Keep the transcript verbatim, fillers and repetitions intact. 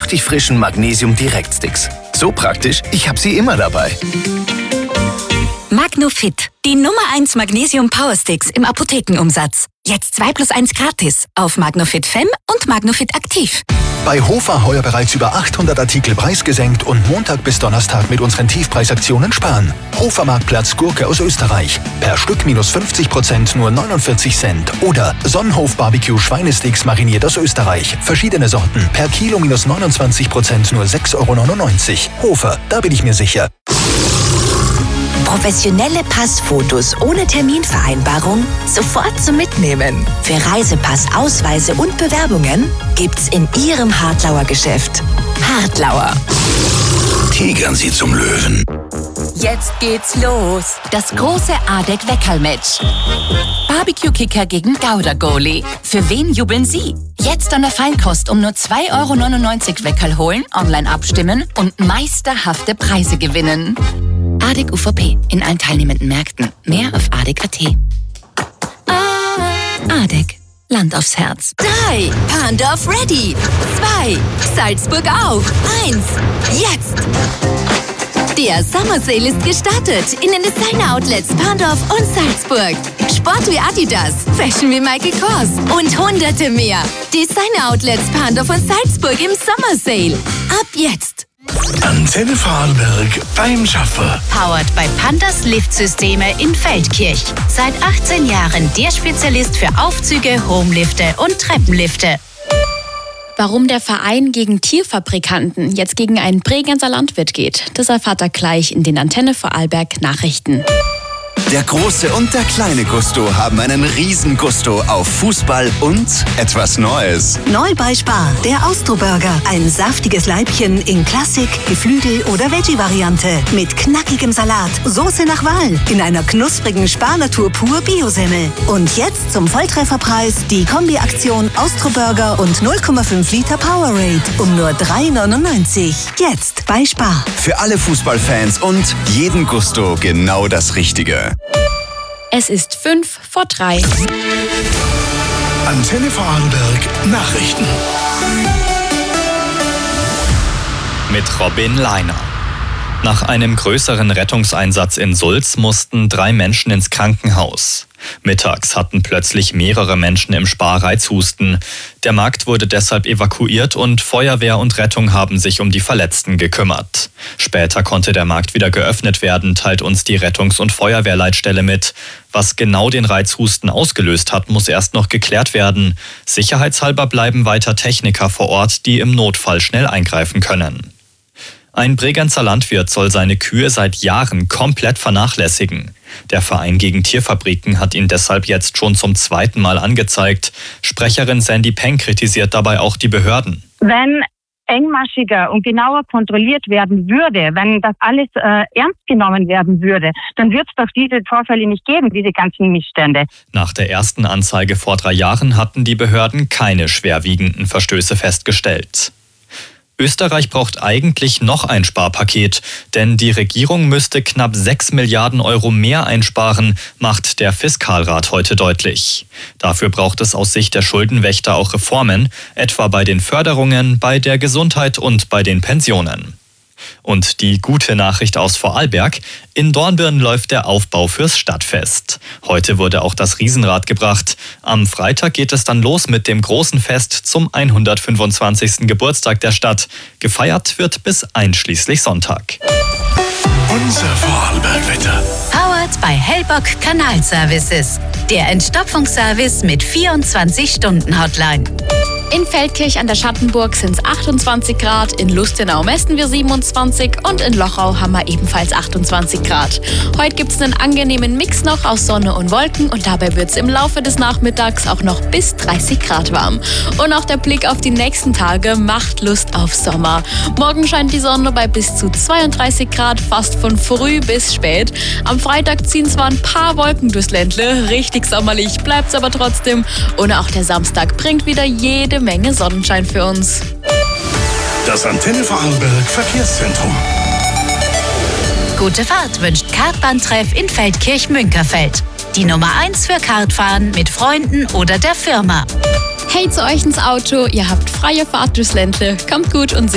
fruchtig frischen Magnesium-Direkt-Sticks. So praktisch, ich habe sie immer dabei. Magnofit, die Nummer eins Magnesium Power Sticks im Apothekenumsatz. Jetzt zwei plus eins gratis auf Magnofit Fem und Magnofit Aktiv. Bei Hofer heuer bereits über achthundert Artikel preisgesenkt und Montag bis Donnerstag mit unseren Tiefpreisaktionen sparen. Hofer Marktplatz Gurke aus Österreich. Per Stück minus fünfzig Prozent nur neunundvierzig Cent. Oder Sonnenhof Barbecue Schweinesticks mariniert aus Österreich. Verschiedene Sorten. Per Kilo minus neunundzwanzig Prozent nur sechs Euro neunundneunzig. Hofer, da bin ich mir sicher. Professionelle Passfotos ohne Terminvereinbarung sofort zum Mitnehmen. Für Reisepass, Ausweise und Bewerbungen gibt's in Ihrem Hartlauer Geschäft. Hartlauer. Tigern Sie zum Löwen. Jetzt geht's los. Das große Adek-Weckerl-Match. Barbecue-Kicker gegen Gouda-Goalie. Für wen jubeln Sie? Jetzt an der Feinkost um nur zwei Euro neunundneunzig Weckerl holen, online abstimmen und meisterhafte Preise gewinnen. Adek U V P in allen teilnehmenden Märkten. Mehr auf adek punkt at. Adek. Land aufs Herz. Drei, Pandorf ready. Zwei, Salzburg auf. Eins, jetzt. Der Summer Sale ist gestartet in den Designer-Outlets Pandorf und Salzburg. Sport wie Adidas, Fashion wie Michael Kors und hunderte mehr. Designer-Outlets Pandorf und Salzburg im Summer Sale. Ab jetzt. Antenne Vorarlberg beim Schaffer. Powered by Pandas Liftsysteme in Feldkirch. Seit achtzehn Jahren der Spezialist für Aufzüge, Homelifte und Treppenlifte. Warum der Verein gegen Tierfabrikanten jetzt gegen einen Bregenzer Landwirt geht, das erfahrt er gleich in den Antenne Vorarlberg Nachrichten. Der große und der kleine Gusto haben einen riesen Gusto auf Fußball und etwas Neues. Neu bei Spar, der Austro-Burger. Ein saftiges Leibchen in Klassik, Geflügel- oder Veggie-Variante. Mit knackigem Salat, Soße nach Wahl, in einer knusprigen Spar-Natur pur Bio-Semmel. Und jetzt zum Volltrefferpreis die Kombi-Aktion Austro-Burger und null Komma fünf Liter Powerade um nur drei neunundneunzig. Jetzt bei Spar. Für alle Fußballfans und jeden Gusto genau das Richtige. Es ist fünf vor drei. Antenne Vorarlberg Nachrichten. Mit Robin Leiner. Nach einem größeren Rettungseinsatz in Sulz mussten drei Menschen ins Krankenhaus. Mittags hatten plötzlich mehrere Menschen im Spar Reizhusten. Der Markt wurde deshalb evakuiert und Feuerwehr und Rettung haben sich um die Verletzten gekümmert. Später konnte der Markt wieder geöffnet werden, teilt uns die Rettungs- und Feuerwehrleitstelle mit. Was genau den Reizhusten ausgelöst hat, muss erst noch geklärt werden. Sicherheitshalber bleiben weiter Techniker vor Ort, die im Notfall schnell eingreifen können. Ein Bregenzer Landwirt soll seine Kühe seit Jahren komplett vernachlässigen. Der Verein gegen Tierfabriken hat ihn deshalb jetzt schon zum zweiten Mal angezeigt. Sprecherin Sandy Peng kritisiert dabei auch die Behörden. Wenn engmaschiger und genauer kontrolliert werden würde, wenn das alles äh, ernst genommen werden würde, dann wird es doch diese Vorfälle nicht geben, diese ganzen Missstände. Nach der ersten Anzeige vor drei Jahren hatten die Behörden keine schwerwiegenden Verstöße festgestellt. Österreich braucht eigentlich noch ein Sparpaket, denn die Regierung müsste knapp sechs Milliarden Euro mehr einsparen, macht der Fiskalrat heute deutlich. Dafür braucht es aus Sicht der Schuldenwächter auch Reformen, etwa bei den Förderungen, bei der Gesundheit und bei den Pensionen. Und die gute Nachricht aus Vorarlberg: In Dornbirn läuft der Aufbau fürs Stadtfest. Heute wurde auch das Riesenrad gebracht. Am Freitag geht es dann los mit dem großen Fest zum hundertfünfundzwanzigsten Geburtstag der Stadt. Gefeiert wird bis einschließlich Sonntag. Unser Vorarlbergwetter. Powered by Hellbock Kanalservices. Der Entstopfungsservice mit vierundzwanzig Stunden Hotline. In Feldkirch an der Schattenburg sind es achtundzwanzig Grad, in Lustenau messen wir siebenundzwanzig und in Lochau haben wir ebenfalls achtundzwanzig Grad. Heute gibt es einen angenehmen Mix noch aus Sonne und Wolken und dabei wird es im Laufe des Nachmittags auch noch bis dreißig Grad warm. Und auch der Blick auf die nächsten Tage macht Lust auf Sommer. Morgen scheint die Sonne bei bis zu zweiunddreißig Grad, fast von früh bis spät. Am Freitag ziehen zwar ein paar Wolken durchs Ländle, richtig sommerlich bleibt's aber trotzdem. Und auch der Samstag bringt wieder jede Menge Sonnenschein für uns. Das Antenne Vorarlberg Verkehrszentrum. Gute Fahrt wünscht Kartbahntreff in Feldkirch-Münkerfeld. Die Nummer eins für Kartfahren mit Freunden oder der Firma. Hey zu euch ins Auto, ihr habt freie Fahrt durchs Ländle, kommt gut und